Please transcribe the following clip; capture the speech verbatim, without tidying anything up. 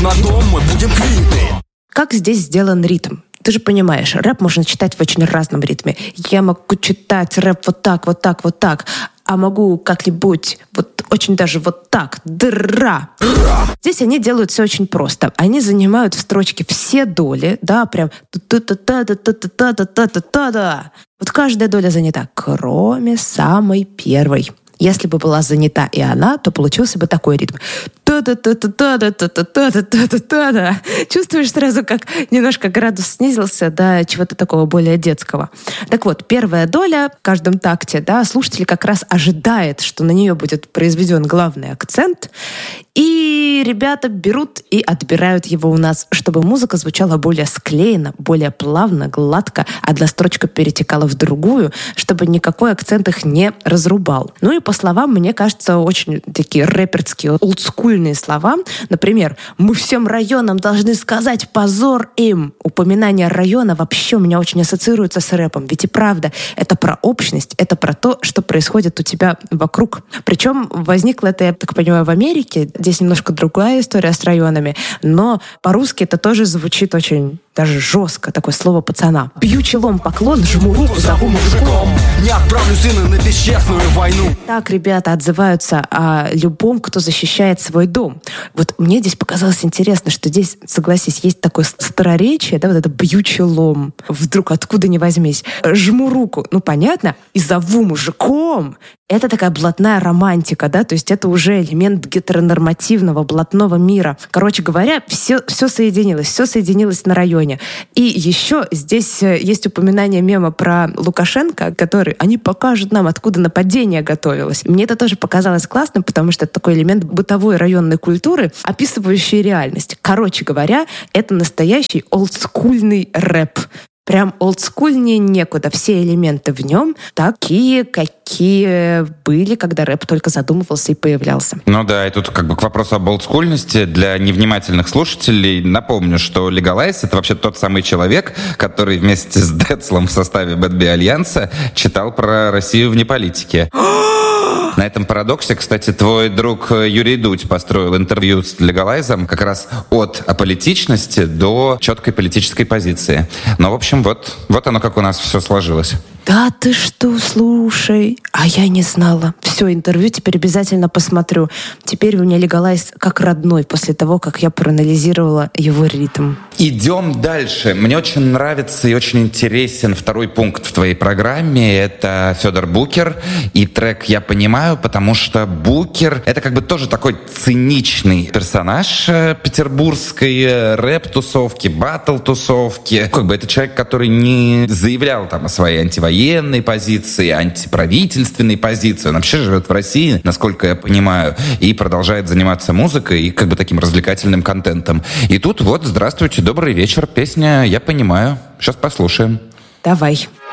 на том мы будем квиты. Как здесь сделан ритм? Ты же понимаешь, рэп можно читать в очень разном ритме. Я могу читать рэп вот так, вот так, вот так, а могу как-нибудь вот очень даже вот так. Дра. Здесь они делают все очень просто. Они занимают в строчке все доли, да, прям та-та-та-та-та-та-та-та-та-та. Вот каждая доля занята, кроме самой первой. Если бы была занята и она, то получился бы такой ритм. Та-та-та-та-та-та-та-та-та-та-та. Чувствуешь сразу, как немножко градус снизился до чего-то такого более детского. Так вот, первая доля в каждом такте, да, слушатель как раз ожидает, что на нее будет произведен главный акцент, и ребята берут и отбирают его у нас, чтобы музыка звучала более склеенно, более плавно, гладко, одна строчка перетекала в другую, чтобы никакой акцент их не разрубал. Ну и по словам, мне кажется, очень такие рэперские, олдскульные слова. Например, «Мы всем районам должны сказать позор им». Упоминание района вообще у меня очень ассоциируется с рэпом. Ведь и правда, это про общность, это про то, что происходит у тебя вокруг. Причем возникло это, я так понимаю, в Америке. Здесь немножко другая история с районами, но по-русски это тоже звучит очень даже жестко, такое слово пацана. Бью челом поклон, жму руку, зову мужиком. Не отправлю сына на бесчестную войну. Так ребята отзываются о любом, кто защищает свой дом. Вот мне здесь показалось интересно, что здесь, согласись, есть такое староречие, да, вот это бью челом. Вдруг откуда ни возьмись. Жму руку. Ну, понятно. И зову мужиком. Это такая блатная романтика, да, то есть это уже элемент гетеронормативного блатного мира. Короче говоря, все, все соединилось, все соединилось на районе. И еще здесь есть упоминание мема про Лукашенко, который «они покажут нам, откуда нападение готовилось». Мне это тоже показалось классным, потому что это такой элемент бытовой районной культуры, описывающий реальность. Короче говоря, это настоящий олдскульный рэп. Прям олдскульнее некуда. Все элементы в нем такие, какие были, когда рэп только задумывался и появлялся. Ну да, и тут как бы к вопросу об олдскульности для невнимательных слушателей напомню, что Legalize — это вообще тот самый человек, который вместе с Децлом в составе Bad Bee Альянса читал про Россию вне политики. На этом парадоксе, кстати, твой друг Юрий Дудь построил интервью с Legalize как раз от аполитичности до четкой политической позиции. Но, в общем, вот, вот оно как у нас все сложилось. Да ты что, слушай, а я не знала. Все, интервью теперь обязательно посмотрю. Теперь у меня Legalize как родной после того, как я проанализировала его ритм. Идем дальше. Мне очень нравится и очень интересен второй пункт в твоей программе. Это Федор Букер и трек «Я понимаю», потому что Букер — это как бы тоже такой циничный персонаж петербургской рэп-тусовки, батл-тусовки. Как бы это человек, который не заявлял там о своей антивоенной позиции, антиправительственной позиции. Он вообще живет в России, насколько я понимаю, и продолжает заниматься музыкой и как бы таким развлекательным контентом. И тут вот, здравствуйте, добрый вечер, песня «Я понимаю». Сейчас послушаем. Давай.